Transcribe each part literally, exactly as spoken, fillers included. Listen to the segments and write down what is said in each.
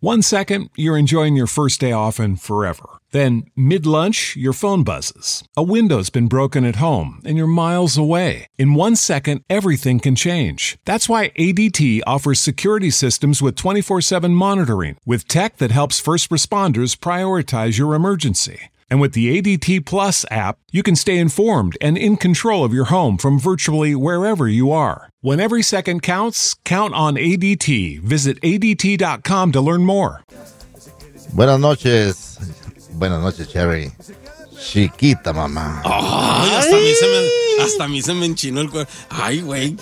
One second, you're enjoying your first day off and forever. Then, mid-lunch, your phone buzzes. A window's been broken at home and you're miles away. In one second, everything can change. That's why A D T offers security systems with twenty-four seven monitoring, with tech that helps first responders prioritize your emergency. And with the A D T Plus app, you can stay informed and in control of your home from virtually wherever you are. When every second counts, count on A D T. Visit A D T dot com to learn more. Buenas noches. Buenas noches, Cherry. Chiquita, mamá. Ay, hasta a mí se me, hasta a mí se me enchinó el cuero. Ay, güey.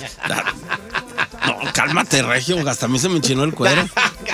No, cálmate, Regio. Hasta a mí se me enchinó el cuero.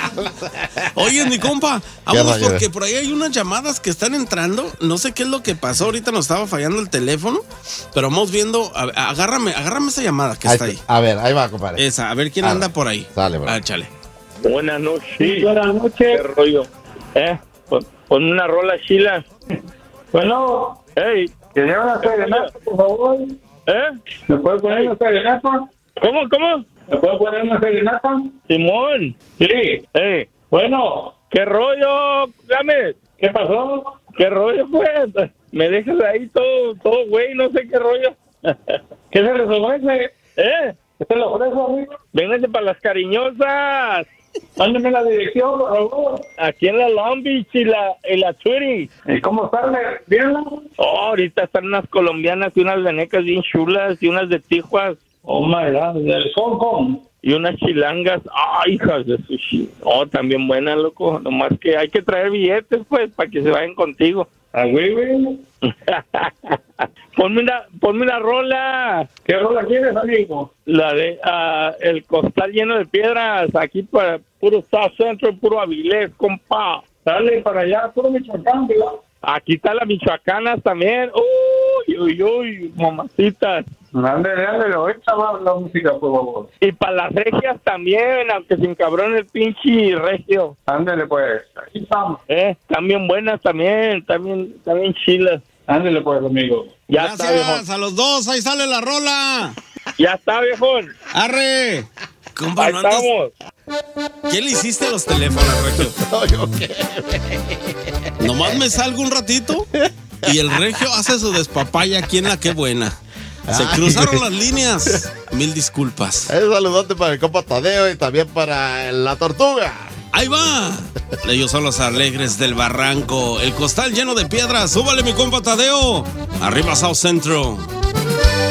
Oye, mi compa, vamos porque por ahí hay unas llamadas que están entrando. No sé qué es lo que pasó. Ahorita nos estaba fallando el teléfono, pero vamos viendo. A, agárrame, agárrame esa llamada que ahí está ahí. A ver, ahí va, compadre. Esa, a ver quién a anda ver. por ahí. Dale, bro. Ah, chale. Buenas noches. Sí, buenas noches. ¿Qué rollo? ¿Eh? Pon, pon una rola, Sheila. Bueno, Ey, ¿quería una serenata, por favor? ¿eh? ¿Me puede poner una serenata? ¿Cómo, cómo? ¿Me puede poner una serenata? Simón. Sí. Ey, Bueno, ¿qué rollo? Dame. ¿qué pasó? ¿Qué rollo, pues? Me dejas ahí todo, todo güey, no sé qué rollo. ¿Qué se les ofrece? ¿Eh? ¿Qué se les ofrece, amigo? Vénganse para las cariñosas. Mándeme la dirección, por favor. Aquí en la Long Beach y la, y la Twitty. ¿Y cómo están? ¿Bien? Oh, ahorita están unas colombianas y unas venecas bien chulas y unas de Tijuas. Oh, my God, del Hong Kong. Y unas chilangas. Ay, hijas de su chi. Oh, también buenas, loco. Nomás que hay que traer billetes, pues, para que se vayan contigo. ¿Ah, güey, güey? ponme una, ponme una rola. ¿Qué rola quieres, amigo? La de uh, el costal lleno de piedras. Aquí para puro South Central, puro Avilés, compa. Dale para allá, puro Michoacán, ¿verdad? Aquí está la Michoacanas también. Uy, uy, uy, mamacitas. Ándale, ándale, ahorita va la música, por favor. Y para las regias también, aunque se encabrón el pinche regio. Ándale, pues, aquí estamos. Eh, también buenas también, también, también chilas. Ándale, pues, amigo. Ya Gracias está, viejón. a los dos, ahí sale la rola. Ya está, viejón. Arre. Compa, Ahí no andas- estamos. ¿Qué le hiciste a los teléfonos, Regio? No, yo qué. Nomás me salgo un ratito y el Regio hace su despapaya aquí en la Qué Buena. Se Ay, cruzaron güey. las líneas. Mil disculpas. Un saludote para el compa Tadeo y también para la tortuga. Ahí va. Ellos son los alegres del barranco. El costal lleno de piedras. Súbale, mi compa Tadeo. Arriba South Centro.